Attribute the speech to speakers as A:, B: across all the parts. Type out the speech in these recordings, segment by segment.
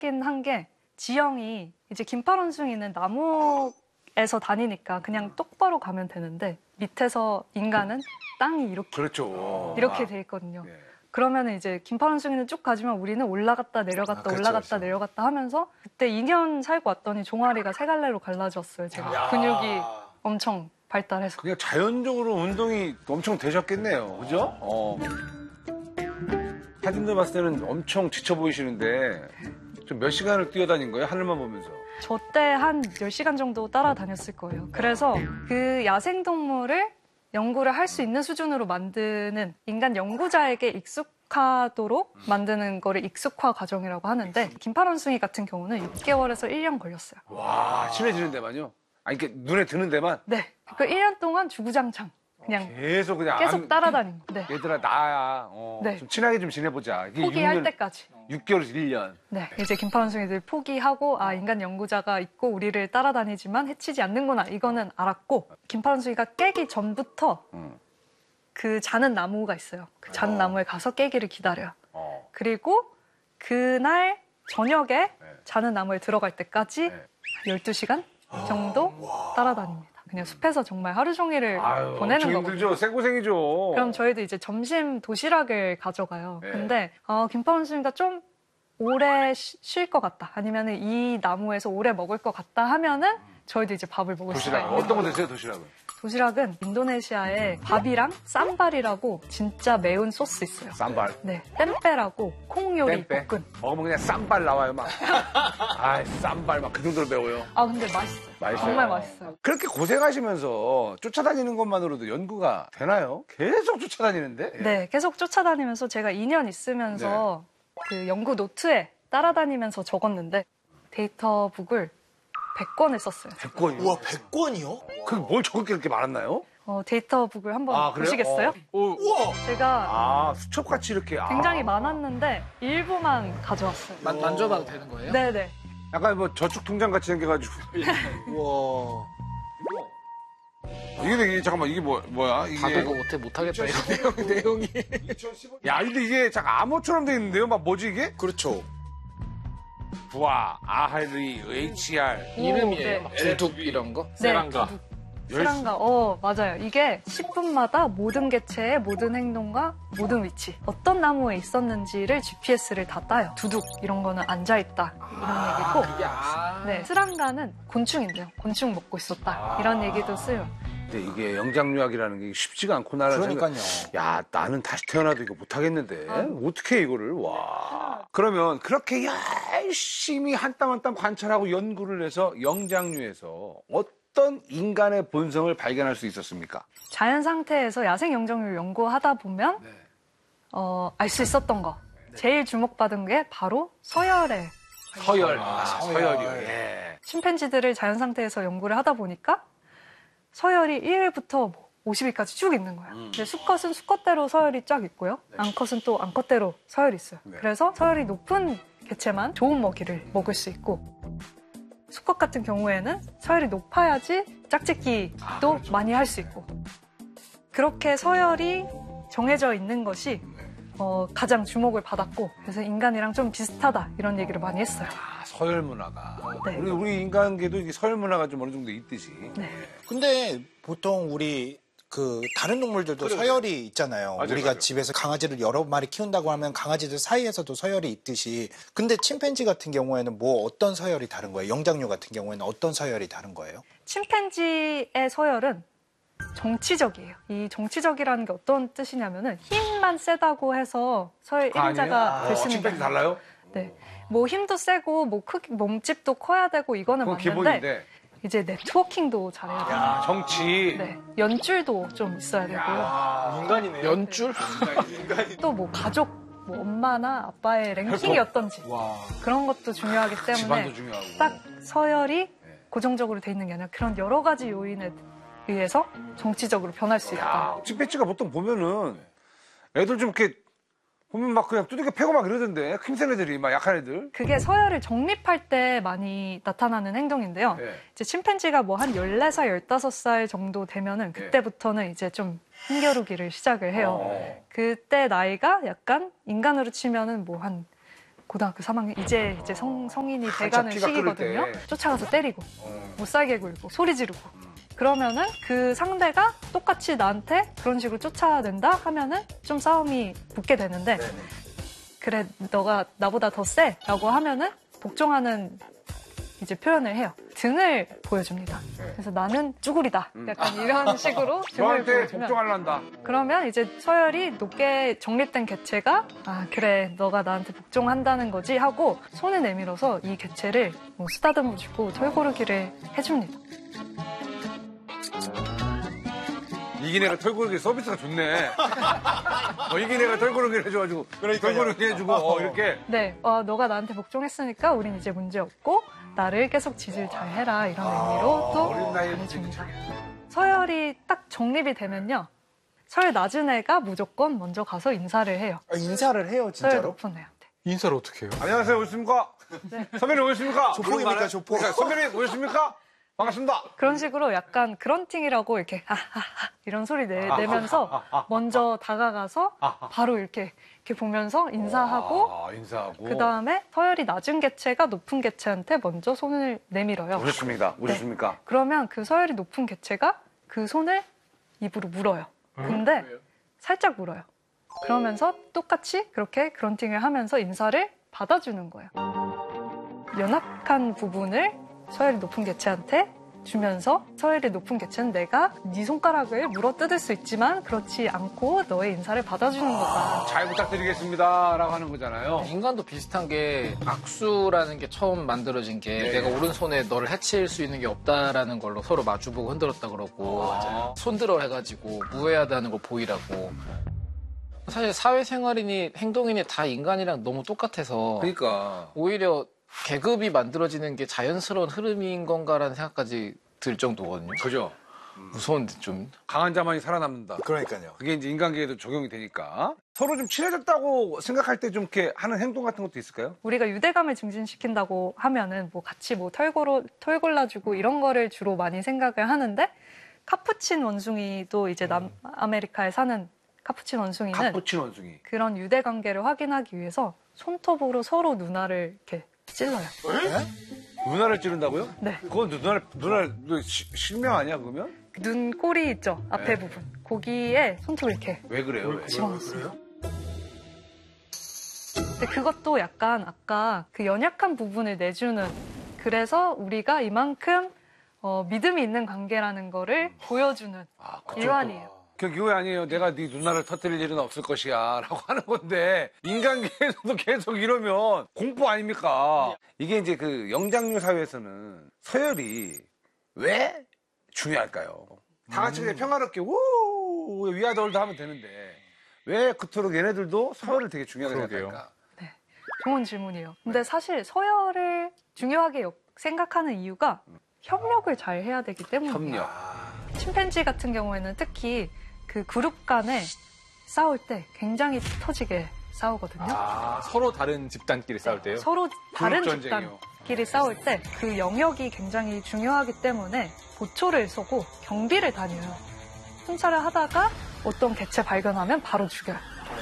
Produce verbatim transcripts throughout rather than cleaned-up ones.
A: 하긴 한 게 지형이 이제 긴팔 원숭이는 나무에서 다니니까 그냥 똑바로 가면 되는데 밑에서 인간은 땅이 이렇게
B: 그렇죠.
A: 이렇게
B: 아.
A: 돼 있거든요.
B: 예.
A: 그러면 이제 긴팔 원숭이는 쭉 가지만 우리는 올라갔다 내려갔다
C: 아, 그렇죠,
A: 올라갔다
C: 그렇죠.
A: 내려갔다 하면서 그때 이 년 살고 왔더니 종아리가 세 갈래로 갈라졌어요. 제가 근육이 엄청 발달해서.
B: 그냥 자연적으로 운동이 엄청 되셨겠네요. 그죠? 어. 사진들 봤을 때는 엄청 지쳐 보이시는데 좀 몇 시간을 뛰어다닌 거예요? 하늘만 보면서.
A: 저 때 한 열 시간 정도 따라다녔을 거예요. 그래서 그 야생동물을 연구를 할 수 있는 수준으로 만드는 인간 연구자에게 익숙하도록 만드는 거를 익숙화 과정이라고 하는데 긴팔 원숭이 같은 경우는 육 개월에서 일 년 걸렸어요.
B: 와, 친해지는 데만요? 아니, 이렇게 눈에 드는 데만?
A: 네. 그 일 년 동안 주구장창 그냥
B: 계속 그냥.
A: 계속
B: 안-
A: 따라다닌 거. 네.
B: 얘들아, 나야. 어,
A: 네.
B: 좀 친하게 좀 지내보자. 이게
A: 포기할
B: 육 년,
A: 때까지.
B: 육 개월에서 일 년.
A: 네. 이제 긴팔 원숭이들 포기하고 아 인간 연구자가 있고 우리를 따라다니지만 해치지 않는구나. 이거는 알았고 긴팔 원숭이가 깨기 전부터
B: 음.
A: 그 자는 나무가 있어요. 그 자는
B: 어.
A: 나무에 가서 깨기를 기다려요.
B: 어.
A: 그리고 그날 저녁에
B: 네.
A: 자는 나무에 들어갈 때까지
B: 네.
A: 열두 시간 정도 따라다닙니다. 그냥 숲에서 정말 하루 종일을
B: 아유,
A: 보내는
B: 엄청
A: 거거든요.
B: 힘들죠. 생고생이죠.
A: 그럼 저희도 이제 점심 도시락을 가져가요.
B: 네.
A: 근데 어, 긴팔 원숭이가 좀 오래 쉴 것 같다. 아니면 이 나무에서 오래 먹을 것 같다 하면은 저희도 이제 밥을 먹을 수가
B: 도시락.
A: 있는
B: 어떤 거 드세요, 도시락은?
A: 도시락은 인도네시아에 밥이랑 쌈발이라고 진짜 매운 소스 있어요.
B: 쌈발.
A: 네, 땜빼라고 콩 요리
B: 땜빼.
A: 볶은.
B: 먹으면 그냥 쌈발 나와요, 막. 아, 쌈발 막 그 정도로 매워요.
A: 아 근데 맛있어요.
B: 맛있어요?
A: 정말 맛있어요.
B: 그렇게 고생하시면서 쫓아다니는 것만으로도 연구가 되나요? 계속 쫓아다니는데? 예.
A: 네, 계속 쫓아다니면서 제가 이 년 있으면서 그 연구 노트에 따라다니면서 적었는데 데이터북을 백 권을 썼어요.
B: 백 권이요?
C: 우와, 백 권이요?
B: 그뭘 적을 게 많았나요?
A: 어, 데이터북을 한번
B: 아, 그래요?
A: 보시겠어요?
B: 어. 어.
C: 우와!
A: 제가
B: 아, 수첩같이 이렇게. 아.
A: 굉장히 많았는데 일부만 가져왔어요.
D: 만, 만져봐도 되는 거예요?
A: 네네.
B: 약간 뭐 저축 통장같이 생겨가지고.
C: 우와.
B: 이게, 이게 잠깐만, 이게 뭐, 뭐야? 이게.
D: 봐도 뭐 못해, 못하겠다, 이런 내용, 내용이.
B: 야, 근데 이게 잠깐 암호처럼 돼 있는데요? 막 뭐지 이게?
C: 그렇죠.
B: 부아, 아하리, 에이치알.
D: 이름이에요?
A: 네.
D: 두둑 이런 거?
A: 네,
D: 세랑가.
A: 두둑. 세랑가. 어, 맞아요. 이게 십 분마다 모든 개체의 모든 행동과 모든 위치, 어떤 나무에 있었는지를 지피에스를 다 따요. 두둑 이런 거는 앉아있다 이런 얘기고,
D: 그게 아.
A: 네, 스랑가는 곤충인데요. 곤충 먹고 있었다 이런 얘기도 쓰요.
B: 근데 이게 영장류학이라는 게 쉽지가 않구나라는
C: 그러니까요.
B: 생각. 야, 나는 다시 태어나도 이거 못하겠는데. 어떻게 해, 이거를. 와. 그러면 그렇게 열심히 한 땀 한 땀 관찰하고 연구를 해서 영장류에서 어떤 인간의 본성을 발견할 수 있었습니까?
A: 자연 상태에서 야생 영장류를 연구하다 보면
B: 네.
A: 어, 알 수 있었던 거. 제일 주목받은 게 바로 서열의
B: 서열.
C: 아,
B: 서열.
C: 서열.
B: 이요 예.
A: 침팬지들을 자연 상태에서 연구를 하다 보니까 서열이 일 위부터 뭐 오십 위까지 쭉 있는 거예요.
B: 음.
A: 근데 수컷은 수컷대로 서열이 쫙 있고요. 암컷은 또 암컷대로 서열이 있어요.
B: 네.
A: 그래서 서열이 높은 개체만 좋은 먹이를 먹을 수 있고 수컷 같은 경우에는 서열이 높아야지 짝짓기도
B: 아, 그렇죠.
A: 많이 할 수 있고 그렇게 서열이 정해져 있는 것이 어, 가장 주목을 받았고 그래서 인간이랑 좀 비슷하다 이런 얘기를 많이 했어요.
B: 아, 서열 문화가.
A: 네.
B: 우리, 우리 인간계도 이게 서열 문화가 좀 어느 정도 있듯이.
A: 네.
C: 근데 보통 우리 그 다른 동물들도
B: 그래,
C: 서열이 있잖아요.
B: 맞아요,
C: 우리가
B: 맞아요.
C: 집에서 강아지를 여러 마리 키운다고 하면 강아지들 사이에서도 서열이 있듯이. 근데 침팬지 같은 경우에는 뭐 어떤 서열이 다른 거예요? 영장류 같은 경우에는 어떤 서열이 다른 거예요?
A: 침팬지의 서열은 정치적이에요. 이 정치적이라는 게 어떤 뜻이냐면은 힘만 세다고 해서 서열
B: 아,
A: 일 인자가
B: 아니에요?
A: 될
B: 어,
A: 수는
B: 침팬지
A: 있어요.
B: 달라요?
A: 네. 뭐 힘도 세고 뭐 크기 몸집도 커야 되고 이거는
B: 그건
A: 맞는데
B: 기본인데.
A: 이제 네트워킹도 잘해야 돼요.
B: 야, 정치.
A: 네. 연줄도 좀 있어야 되고요.
E: 인간이네요.
D: 연줄?
A: 또 뭐 가족 뭐 엄마나 아빠의 랭킹이 어떤지
B: 와.
A: 그런 것도 중요하기 때문에
B: 집안도 중요하고.
A: 딱 서열이 고정적으로 돼 있는 게 아니라 그런 여러 가지 요인에 의해서 정치적으로 변할 수 있다.
B: 야, 침팬지가 보통 보면은 애들 좀 이렇게 보면 막 그냥 두들겨 패고 막 이러던데. 힘센 애들이, 막 약한 애들.
A: 그게 서열을 정립할 때 많이 나타나는 행동인데요.
B: 네.
A: 이제 침팬지가 뭐 한 열네 살, 열다섯 살 정도 되면은 그때부터는 이제 좀 힘겨루기를 시작을 해요.
B: 어.
A: 그때 나이가 약간 인간으로 치면은 뭐 한 고등학교 삼 학년 이제 이제 성, 성인이
B: 한참
A: 돼가는
B: 피가 끓을
A: 시기거든요.
B: 때.
A: 쫓아가서 때리고
B: 어.
A: 못 살게 굴고 소리 지르고 그러면은 그 상대가 똑같이 나한테 그런 식으로 쫓아낸다 하면은 좀 싸움이 붙게 되는데 그래 너가 나보다 더 세 라고 하면은 복종하는 이제 표현을 해요. 등을 보여줍니다. 그래서 나는 쭈구리다. 약간 이런 식으로 등을
B: 너한테
A: 보여주면
B: 복종할란다.
A: 그러면 이제 서열이 높게 정립된 개체가 아 그래 너가 나한테 복종한다는 거지 하고 손을 내밀어서 이 개체를 뭐 쓰다듬어 주고 털고르기를 해줍니다.
B: 이긴 애가 털고르기 서비스가 좋네. 어, 이긴 애가 털고르기를 해줘가지고 털고르기 해주고 어, 이렇게.
A: 네, 어, 너가 나한테 복종했으니까 우린 이제 문제 없고 나를 계속 지질 잘 해라 이런 의미로 또
B: 어린 나이에
A: 잘해줍니다. 서열이 딱 정립이 되면요. 서열 낮은 애가 무조건 먼저 가서 인사를 해요.
C: 아, 인사를 해요,
A: 서열
C: 진짜로?
A: 높은 애한테.
D: 인사를 어떻게 해요?
B: 안녕하세요, 오셨습니까?
A: 네.
B: 선배님 오셨습니까?
C: 조폭입니까, 조폭?
B: 그러니까 선배님 오셨습니까? 반갑습니다.
A: 그런 식으로 약간 그런팅이라고 이렇게 하하하 이런 소리 내, 내면서 먼저 다가가서 바로 이렇게 이렇게 보면서 인사하고
B: 아, 인사하고.
A: 그 다음에 서열이 낮은 개체가 높은 개체한테 먼저 손을 내밀어요.
B: 오셨습니까? 오셨습니까?
A: 그러면 그 서열이 높은 개체가 그 손을 입으로 물어요. 근데 살짝 물어요. 그러면서 똑같이 그렇게 그런팅을 하면서 인사를 받아주는 거예요. 연약한 부분을 서열이 높은 개체한테 주면서 서열이 높은 개체는 내가 네 손가락을 물어뜯을 수 있지만 그렇지 않고 너의 인사를 받아주는 거다.
B: 잘 부탁드리겠습니다. 라고 하는 거잖아요.
D: 인간도 비슷한 게 악수라는 게 처음 만들어진 게
B: 네.
D: 내가 오른손에 너를 해칠 수 있는 게 없다라는 걸로 서로 마주보고 흔들었다 그러고
B: 맞아요.
D: 손들어 해가지고 무해하다는 걸 보이라고. 사실 사회생활이니 행동이니 다 인간이랑 너무 똑같아서
B: 그러니까.
D: 오히려 계급이 만들어지는 게 자연스러운 흐름인 건가라는 생각까지 들 정도거든요.
B: 그죠?
D: 무서운데 좀.
B: 강한 자만이 살아남는다.
C: 그러니까요.
B: 그게 이제 인간계에도 적용이 되니까. 서로 좀 친해졌다고 생각할 때 좀 이렇게 하는 행동 같은 것도 있을까요?
A: 우리가 유대감을 증진시킨다고 하면은 뭐 같이 뭐 털고로 털 골라주고 이런 거를 주로 많이 생각을 하는데 카푸친 원숭이도 이제 남아메리카에 사는 카푸친 원숭이는
B: 카푸친 원숭이.
A: 그런 유대 관계를 확인하기 위해서 손톱으로 서로 누나를 이렇게 찔러요.
B: 누나를 찌른다고요?
A: 네.
B: 그건 누나를, 누나를, 너 시- 실명 아니야, 그러면?
A: 눈 꼬리 있죠 앞에
B: 네.
A: 부분 거기에 손톱을 이렇게
B: 왜 그래요? 왜?
A: 집어넣었어요. 근데 그것도 약간 아까 그 연약한 부분을 내주는 그래서 우리가 이만큼 어, 믿음이 있는 관계라는 거를 보여주는
B: 아, 그쪽.
A: 일환이에요.
B: 그 교회 아니에요. 내가 네 누나를 터뜨릴 일은 없을 것이야. 라고 하는 건데, 인간계에서도 계속 이러면 공포 아닙니까? 이게 이제 그 영장류 사회에서는 서열이 왜 중요할까요? 다 같이 그냥 평화롭게, 우! 위아더월드 하면 되는데, 왜 그토록 얘네들도 서열을 되게 중요하게 생각할까?
A: 좋은 질문이에요. 근데 사실 서열을 중요하게 여- 생각하는 이유가 협력을 잘 해야 되기 때문이에요.
B: 협력.
A: 침팬지 같은 경우에는 특히 그 그룹 간에 싸울 때 굉장히 피 터지게 싸우거든요.
B: 아,
E: 서로 다른 집단끼리 싸울 때요?
A: 서로 다른
B: 그룹 전쟁이요.
A: 집단끼리 싸울 때 그 영역이 굉장히 중요하기 때문에 보초를 서고 경비를 다녀요. 순찰을 하다가 어떤 개체 발견하면 바로 죽여요.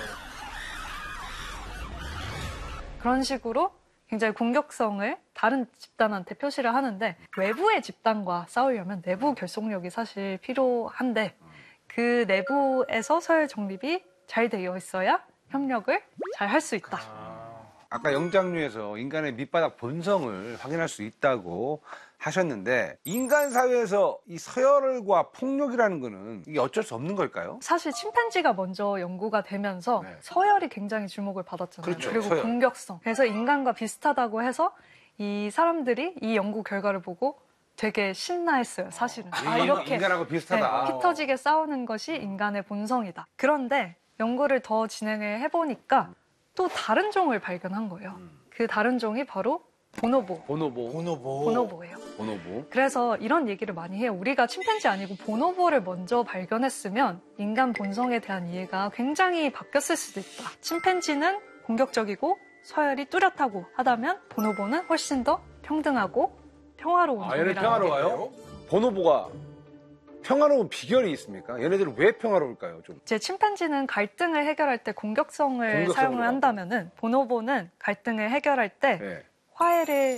A: 그런 식으로 굉장히 공격성을 다른 집단한테 표시를 하는데 외부의 집단과 싸우려면 내부 결속력이 사실 필요한데 그 내부에서 서열 정립이 잘 되어 있어야 협력을 잘 할 수 있다.
B: 아까 영장류에서 인간의 밑바닥 본성을 확인할 수 있다고 하셨는데, 인간 사회에서 이 서열과 폭력이라는 거는 이게 어쩔 수 없는 걸까요?
A: 사실 침팬지가 먼저 연구가 되면서
B: 네.
A: 서열이 굉장히 주목을 받았잖아요.
B: 그렇죠,
A: 그리고
B: 서열.
A: 공격성. 그래서 인간과 비슷하다고 해서 이 사람들이 이 연구 결과를 보고 되게 신나했어요, 사실은. 아,
B: 인-
A: 이렇게
B: 인간하고 비슷하다.
A: 네, 피 터지게 싸우는 것이 인간의 본성이다. 그런데 연구를 더 진행을 해보니까 또 다른 종을 발견한 거예요. 그 다른 종이 바로 보노보.
B: 보노보.
C: 보노보.
A: 보노보예요.
B: 보노보.
A: 그래서 이런 얘기를 많이 해요. 우리가 침팬지 아니고 보노보를 먼저 발견했으면 인간 본성에 대한 이해가 굉장히 바뀌었을 수도 있다. 침팬지는 공격적이고 서열이 뚜렷하고 하다면 보노보는 훨씬 더 평등하고 평화로운
B: 아, 얘는
A: 종이라는
B: 평화로워요? 보노보가 평화로운 비결이 있습니까? 얘네들은 왜 평화로울까요? 좀.
A: 제 침팬지는 갈등을 해결할 때 공격성을
B: 공격성으로
A: 사용을 한다면은 보노보는 갈등을 해결할 때
B: 네.
A: 화해를